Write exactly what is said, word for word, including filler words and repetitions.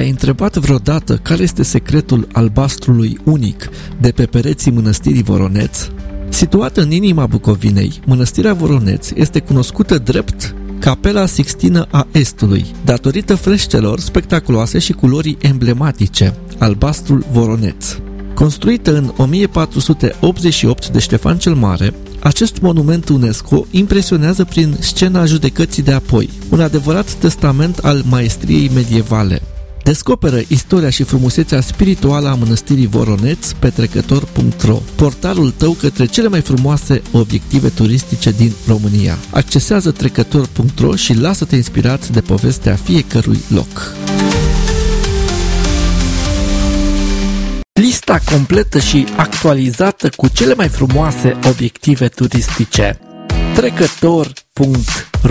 Te-ai întrebat vreodată care este secretul albastrului unic de pe pereții Mănăstirii Voroneț? Situată în inima Bucovinei, Mănăstirea Voroneț este cunoscută drept Capela Sixtină a Estului, datorită freștelor spectaculoase și culorii emblematice, albastrul voroneț. Construită în o mie patru sute optzeci și opt de Ștefan cel Mare, acest monument UNESCO impresionează prin scena judecății de apoi, un adevărat testament al maestriei medievale. Descoperă istoria și frumusețea spirituală a Mănăstirii Voroneț pe trecător punct ro, portalul tău către cele mai frumoase obiective turistice din România. Accesează trecător punct ro și lasă-te inspirat de povestea fiecărui loc. Lista completă și actualizată cu cele mai frumoase obiective turistice. trecător punct ro